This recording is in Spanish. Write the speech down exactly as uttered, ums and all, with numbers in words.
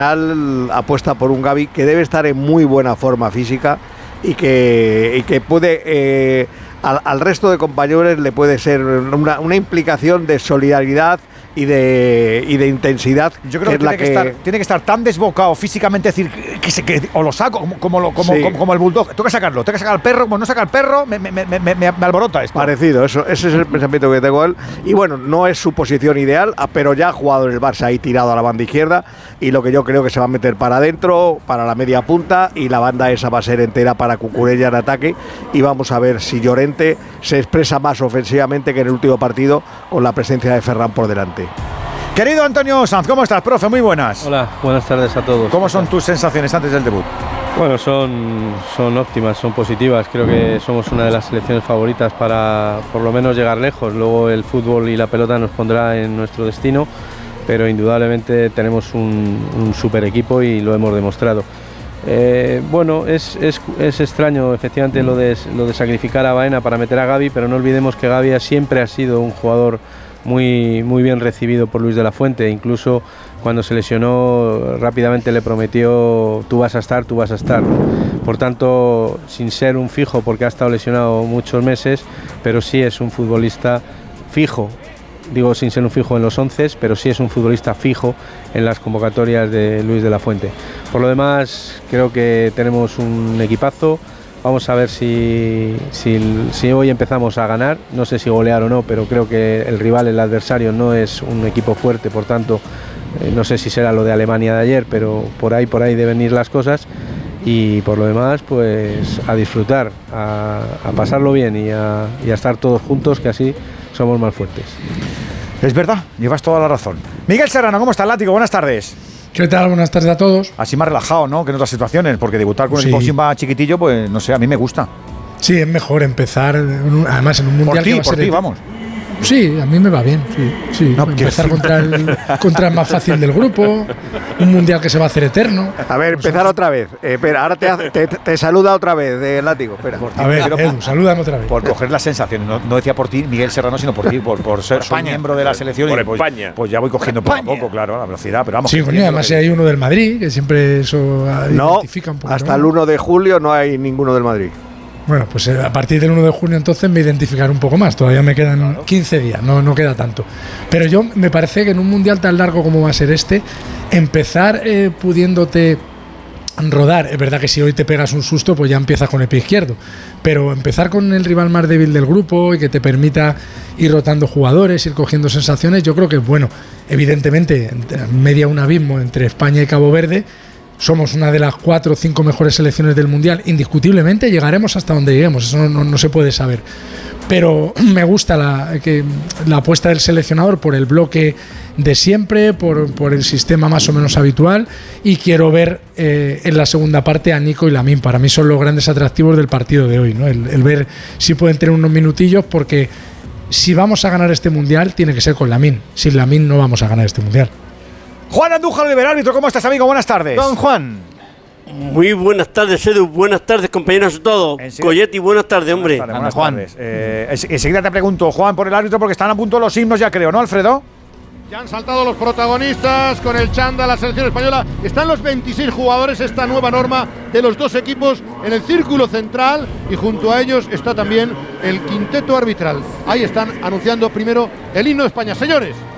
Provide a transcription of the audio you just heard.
apuesta por un Gavi que debe estar en muy buena forma física y que, y que puede eh, al, al resto de compañeros le puede ser una, una implicación de solidaridad y de, y de intensidad. Yo creo que, que, tiene, que, que Estar, tiene que estar tan desbocado físicamente, decir, que, se, que o lo saco como, como, lo, como, sí. como, como el bulldog. Tengo que sacarlo, tengo que sacar al perro. Como no saca al perro, me, me, me, me, me alborota esto. Parecido, eso, ese es el pensamiento que tengo él. Y bueno, no es su posición ideal, pero ya ha jugado en el Barça ahí tirado a la banda izquierda. Y lo que yo creo que se va a meter para adentro, para la media punta. Y la banda esa va a ser entera para Cucurella en ataque. Y vamos a ver si Llorente se expresa más ofensivamente que en el último partido, con la presencia de Ferran por delante. Querido Antonio Sanz, ¿cómo estás, profe? Muy buenas. Hola, buenas tardes a todos. ¿Cómo son tus sensaciones antes del debut? Bueno, son, son óptimas, son positivas. Creo que somos una de las selecciones favoritas para por lo menos llegar lejos. Luego el fútbol y la pelota nos pondrá en nuestro destino, pero indudablemente tenemos un, un super equipo y lo hemos demostrado. Eh, bueno, es, es, es extraño efectivamente lo de, lo de sacrificar a Baena para meter a Gavi, pero no olvidemos que Gavi siempre ha sido un jugador muy, muy bien recibido por Luis de la Fuente. Incluso cuando se lesionó rápidamente le prometió: tú vas a estar, tú vas a estar. Por tanto, sin ser un fijo, porque ha estado lesionado muchos meses, pero sí es un futbolista fijo. Digo sin ser un fijo en los once, pero sí es un futbolista fijo en las convocatorias de Luis de la Fuente. Por lo demás, creo que tenemos un equipazo. Vamos a ver si, si, si hoy empezamos a ganar. No sé si golear o no, pero creo que el rival, el adversario, no es un equipo fuerte. Por tanto, eh, no sé si será lo de Alemania de ayer, pero por ahí, por ahí deben ir las cosas. Y por lo demás, pues a disfrutar, a, a pasarlo bien y a, y a estar todos juntos, que así somos más fuertes. Es verdad, llevas toda la razón. Miguel Serrano, ¿cómo estás, Látigo? Buenas tardes. ¿Qué tal? Buenas tardes a todos. Así más relajado, ¿no?, que en otras situaciones, porque debutar con sí. un equipo más chiquitillo, pues no sé, a mí me gusta. Sí, es mejor empezar, además en un mundial. Por ti, que va a por ser ti, vamos. Sí, a mí me va bien, sí, sí. No, empezar contra el, contra el más fácil del grupo, un mundial que se va a hacer eterno. A ver, empezar otra vez. Eh, espera, ahora te, hace, te, te saluda otra vez de Látigo. Espera. Por ti, a ver, Edu, salúdame otra vez. Por coger las sensaciones, no, no decía por ti, Miguel Serrano, sino por ti, por, por ser por miembro de la selección. Por y pues, España. Pues ya voy cogiendo poco a poco, claro, la velocidad, pero vamos. Sí, coño, además si hay uno del Madrid, que siempre eso no, identifica un poco. Hasta el uno de julio no hay ninguno del Madrid. Bueno, pues a partir del uno de junio entonces me identificaré un poco más. Todavía me quedan claro. quince días, no, no queda tanto. Pero yo me parece que en un mundial tan largo como va a ser este, empezar eh, pudiéndote rodar, es verdad que si hoy te pegas un susto, pues ya empiezas con el pie izquierdo. Pero empezar con el rival más débil del grupo y que te permita ir rotando jugadores, ir cogiendo sensaciones, yo creo que es bueno. Evidentemente, media un abismo entre España y Cabo Verde. Somos una de las cuatro o cinco mejores selecciones del Mundial. Indiscutiblemente llegaremos hasta donde lleguemos, eso no, no, no se puede saber. Pero me gusta la, que, la apuesta del seleccionador por el bloque de siempre, por, por el sistema más o menos habitual, y quiero ver eh, en la segunda parte a Nico y Lamine. Para mí son los grandes atractivos del partido de hoy, ¿no? El, el ver si pueden tener unos minutillos, porque si vamos a ganar este Mundial tiene que ser con Lamine. Sin Lamine no vamos a ganar este Mundial. Juan Andújar, el árbitro, ¿cómo estás, amigo? Buenas tardes. Don Juan. Muy buenas tardes, Edu. Buenas tardes, compañeros de todo. Coyetti, buenas tardes, hombre. Buenas tardes, buenas Juan. Tardes. Eh, enseguida te pregunto, Juan, por el árbitro, porque están a punto los himnos ya, creo, ¿no, Alfredo? Ya han saltado los protagonistas con el chándal, la selección española. Están los veintiséis jugadores, esta nueva norma de los dos equipos en el círculo central, y junto a ellos está también el quinteto arbitral. Ahí están anunciando primero el himno de España. Señores.